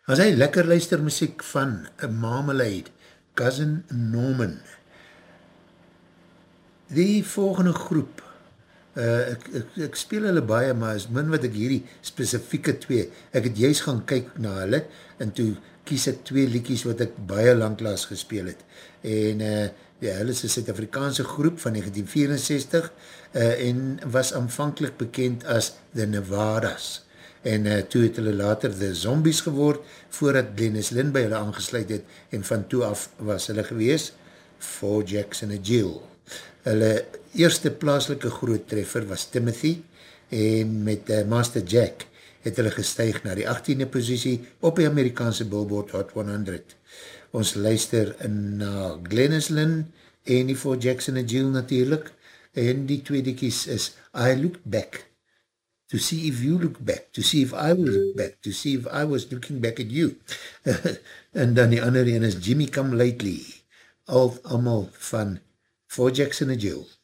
As hy lekker luister muziek van Marmalade, Cousin Norman. Die volgende groep, ek speel hulle baie, maar is min wat ek hierdie specifieke twee, ek het juist gaan kyk na hulle, en toe kies ek twee liedjies wat ek baie langklaas gespeel het. En ja, hulle is een Suid-Afrikaanse groep van 1964, en was aanvankelijk bekend as The Nevadas. En toe het hulle later The Zombies geword, voordat Dennis Lynn by hulle aangesluit het, en van toe af was hulle gewees, Four Jacks in a Jill. Hulle eerste plaaslike groot treffer was Timothy, en met Master Jack het hulle gestuig na die 18e posisie op die Amerikaanse Billboard Hot 100. Ons luister na Glennis Lynn en die Four Jacks in a Jill natuurlijk, en die tweede kies is I Look Back, to see if you look back, to see if I will look back, to see if I was looking back at you. En dan die andere een is Jimmy Come Lately, allemaal van Four Jacks in a Jill.